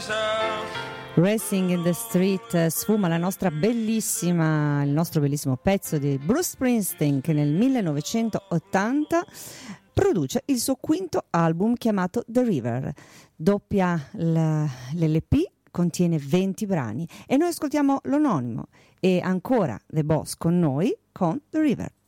Racing in the Street sfuma il nostro bellissimo pezzo di Bruce Springsteen, che nel 1980 produce il suo quinto album chiamato The River. Doppia l'LP, contiene 20 brani e noi ascoltiamo l'omonimo e ancora The Boss con noi con The River.